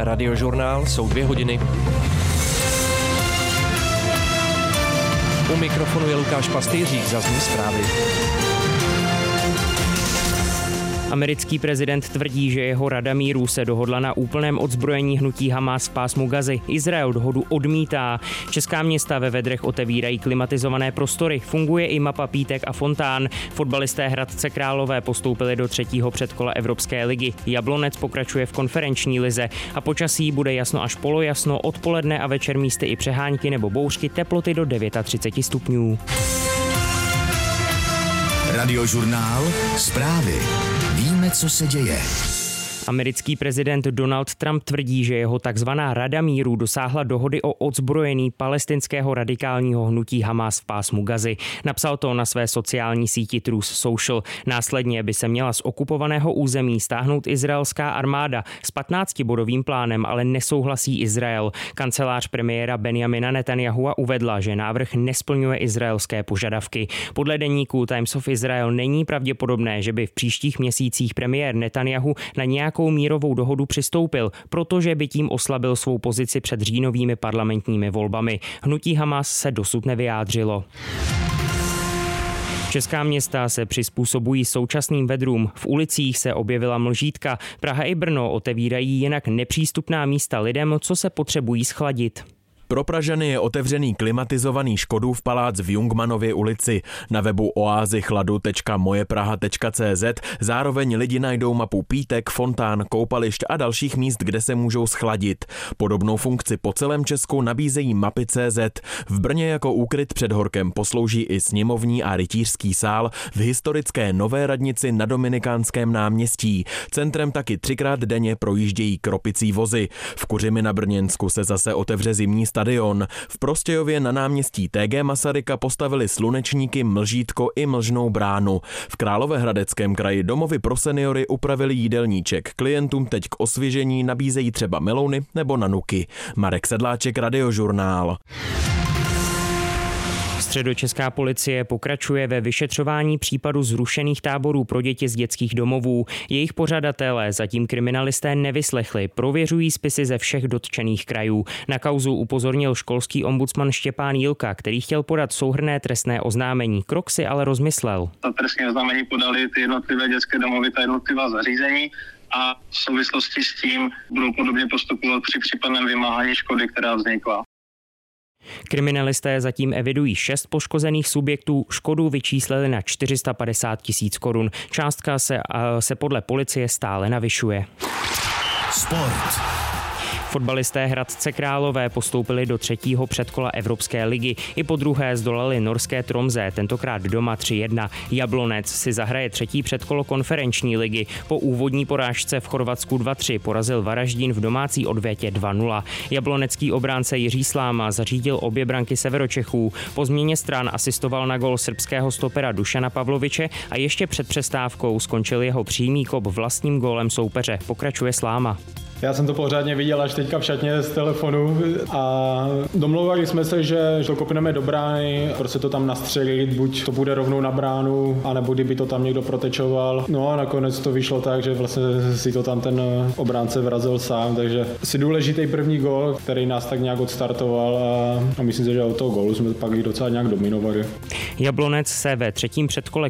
Radiožurnál, jsou 2 hodiny. U mikrofonu je Lukáš Pastýřík, zazní zprávy. Americký prezident tvrdí, že jeho Rada míru se dohodla na úplném odzbrojení hnutí Hamas v pásmu Gazy. Izrael dohodu odmítá. Česká města ve vedrech otevírají klimatizované prostory. Funguje i mapa pítek a fontán. Fotbalisté Hradce Králové postoupili do 3. předkola Evropské ligy. Jablonec pokračuje v konferenční lize a počasí bude jasno až polojasno, odpoledne a večer místy i přehánky nebo bouřky, teploty do 39 stupňů. Radiožurnál, zprávy. Víme, co se děje. Americký prezident Donald Trump tvrdí, že jeho takzvaná Rada míru dosáhla dohody o odzbrojení palestinského radikálního hnutí Hamas v pásmu Gazy. Napsal to na své sociální síti Truth Social. Následně by se měla z okupovaného území stáhnout izraelská armáda. S 15bodovým plánem ale nesouhlasí Izrael. Kancelář premiéra Benjamina Netanyahua uvedla, že návrh nesplňuje izraelské požadavky. Podle deníku Times of Israel není pravděpodobné, že by v příštích měsících premiér Netanyahu na nějakou mírovou dohodu přistoupil, protože by tím oslabil svou pozici před říjnovými parlamentními volbami. Hnutí Hamas se dosud nevyjádřilo. Česká města se přizpůsobují současným vedrům. V ulicích se objevila mlžítka. Praha i Brno otevírají jinak nepřístupná místa lidem, co se potřebují schladit. Pro Pražany je otevřený klimatizovaný Škodův palác v Jungmannově ulici. Na webu oazychladu.mojepraha.cz zároveň lidi najdou mapu pítek, fontán, koupališť a dalších míst, kde se můžou schladit. Podobnou funkci po celém Česku nabízejí mapy CZ. V Brně jako úkryt před horkem poslouží i sněmovní a rytířský sál v historické Nové radnici na Dominikánském náměstí. Centrem taky 3krát denně projíždějí kropicí vozy. V Kuřimi na Brněnsku se zase otevře zimní stadion. V Prostějově na náměstí TG Masaryka postavili slunečníky, mlžítko i mlžnou bránu. V Královéhradeckém kraji domovy pro seniory upravili jídelníček. Klientům teď k osvěžení nabízejí třeba melouny nebo nanuky. Marek Sedláček, Radiožurnál. Středočeská policie pokračuje ve vyšetřování případu zrušených táborů pro děti z dětských domovů. Jejich pořadatelé zatím kriminalisté nevyslechli, prověřují spisy ze všech dotčených krajů. Na kauzu upozornil školský ombudsman Štěpán Jilka, který chtěl podat souhrnné trestné oznámení. Krok si ale rozmyslel. Ta trestní oznámení podali ty jednotlivé dětské domovy, ta jednotlivá zařízení a v souvislosti s tím budou podobně postupovat při případném vymáhání škody, která vznikla. Kriminalisté zatím evidují 6 poškozených subjektů, škodu vyčíslili na 450 000 korun. Částka se podle policie stále navyšuje. Sport. Fotbalisté Hradce Králové postoupili do 3. předkola Evropské ligy. I po druhé zdolali norské Tromsø, tentokrát doma 3-1. Jablonec si zahraje 3. předkolo konferenční ligy. Po úvodní porážce v Chorvatsku 2-3 porazil Varaždín v domácí odvětě 2-0. Jablonecký obránce Jiří Sláma zařídil obě branky Severočechů. Po změně stran asistoval na gól srbského stopera Dušana Pavloviče a ještě před přestávkou skončil jeho přímý kop vlastním gólem soupeře. Pokračuje Sláma. Já jsem to pořádně viděl až teďka v šatně z telefonu a domlouvali jsme se, že to kopneme do brány, prostě to tam nastřelit, buď to bude rovnou na bránu, anebo kdyby to tam někdo protečoval. No a nakonec to vyšlo tak, že vlastně si to tam ten obránce vrazil sám, takže si důležitý první gól, který nás tak nějak odstartoval a myslím si, že od toho gólu jsme pak i docela nějak dominovali. Jablonec se ve 3. předkole